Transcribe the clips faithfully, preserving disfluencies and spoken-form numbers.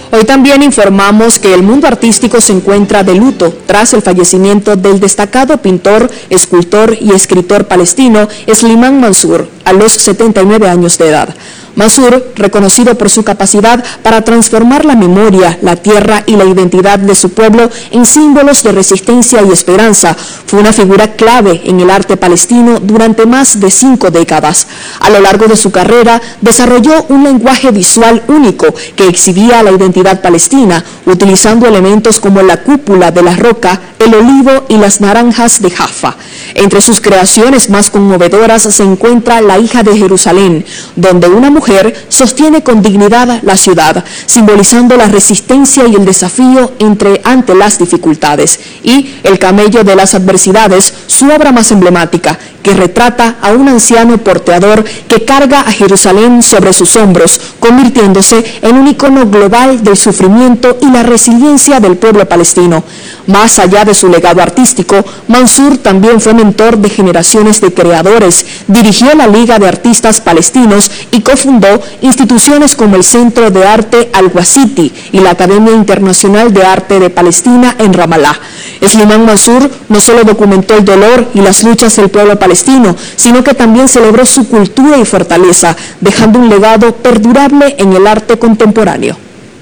Hoy también informamos que el mundo artístico se encuentra de luto tras el fallecimiento del destacado pintor, escultor y escritor palestino Slimán Mansur a los setenta y nueve años de edad. Mansur, reconocido por su capacidad para transformar la memoria, la tierra y la identidad de su pueblo en símbolos de resistencia y esperanza, fue una figura clave en el arte palestino durante más de cinco décadas. A lo largo de su carrera, desarrolló un lenguaje visual único que exhibía la identidad palestina, utilizando elementos como la cúpula de la roca, el olivo y las naranjas de Jaffa. Entre sus creaciones más conmovedoras se encuentra La hija de Jerusalén, donde una mujer sostiene con dignidad la ciudad, simbolizando la resistencia y el desafío entre, ante las dificultades, y El camello de las adversidades, su obra más emblemática, que retrata a un anciano porteador que carga a Jerusalén sobre sus hombros, convirtiéndose en un icono global del sufrimiento y la resiliencia del pueblo palestino. Más allá de su legado artístico, Mansur también fue mentor de generaciones de creadores, dirigió la Liga de Artistas Palestinos y cofundó instituciones como el Centro de Arte Al-Wasiti y la Academia Internacional de Arte de Palestina en Ramallah. Slimán Mansur no solo documentó el dolor y las luchas del pueblo palestino, sino que también celebró su cultura y fortaleza, dejando un legado perdurable en el arte contemporáneo.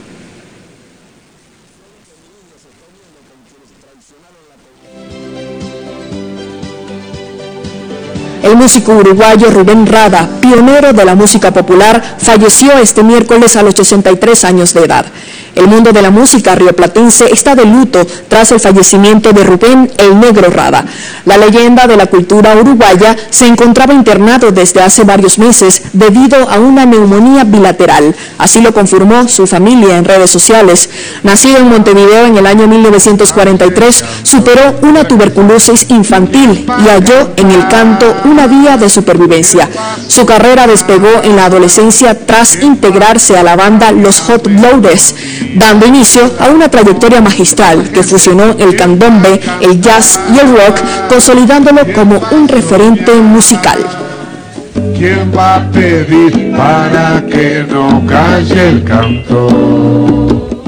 El músico uruguayo Rubén Rada, pionero de la música popular, falleció este miércoles a los ochenta y tres años de edad. El mundo de la música rioplatense está de luto tras el fallecimiento de Rubén el Negro Rada. La leyenda de la cultura uruguaya se encontraba internado desde hace varios meses debido a una neumonía bilateral. Así lo confirmó su familia en redes sociales. Nacido en Montevideo en el año mil novecientos cuarenta y tres, superó una tuberculosis infantil y halló en el canto una vía de supervivencia. Su carrera despegó en la adolescencia tras integrarse a la banda Los Hot Blooders, dando inicio a una trayectoria magistral que fusionó el candombe, el jazz y el rock, consolidándolo como un referente musical. ¿Quién va a pedir para que no calle el canto?